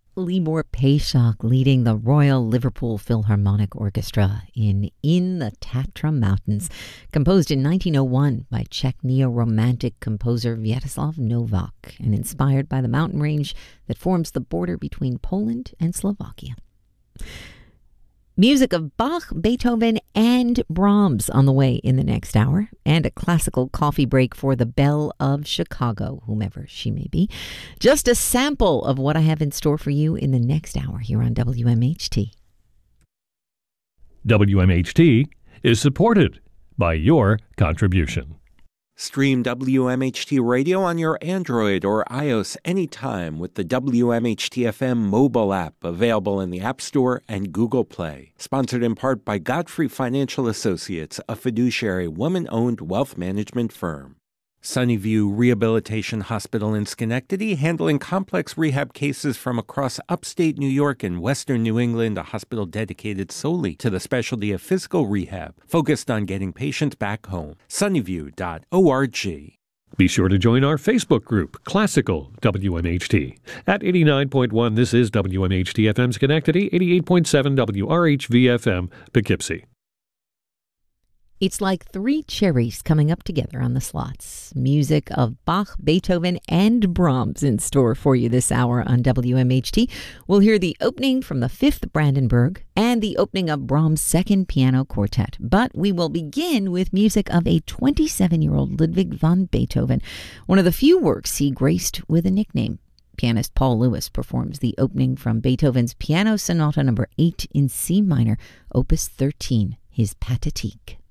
Limor Payshok leading the Royal Liverpool Philharmonic Orchestra in the Tatra Mountains, composed in 1901 by Czech neo-romantic composer Sviatoslav Novak and inspired by the mountain range that forms the border between Poland and Slovakia. Music of Bach, Beethoven, and Brahms on the way in the next hour, and a classical coffee break for the Belle of Chicago, whomever she may be. Just a sample of what I have in store for you in the next hour here on WMHT. WMHT is supported by your contribution. Stream WMHT Radio on your Android or iOS anytime with the WMHT-FM mobile app, available in the App Store and Google Play. Sponsored in part by Godfrey Financial Associates, a fiduciary woman-owned wealth management firm. Sunnyview Rehabilitation Hospital in Schenectady, handling complex rehab cases from across upstate New York and western New England, a hospital dedicated solely to the specialty of physical rehab, focused on getting patients back home. Sunnyview.org. Be sure to join our Facebook group, Classical WMHT. At 89.1, this is WMHT-FM Schenectady, 88.7 WRHV-FM Poughkeepsie. It's like three cherries coming up together on the slots. Music of Bach, Beethoven, and Brahms in store for you this hour on WMHT. We'll hear the opening from the Fifth Brandenburg and the opening of Brahms' Second Piano Quartet. But we will begin with music of a 27-year-old Ludwig van Beethoven, one of the few works he graced with a nickname. Pianist Paul Lewis performs the opening from Beethoven's Piano Sonata No. 8 in C minor, Opus 13, his Pathetique.